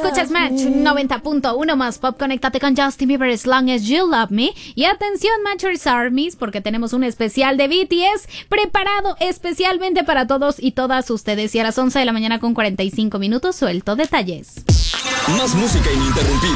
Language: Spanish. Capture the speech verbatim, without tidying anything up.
Escuchas Match noventa punto uno más Pop. Conéctate con Justin Bieber, As Long As You Love Me. Y atención, Matchers Armies, porque tenemos un especial de B T S preparado especialmente para todos y todas ustedes. Y a las once de la mañana con cuarenta y cinco minutos suelto detalles. Más música ininterrumpida.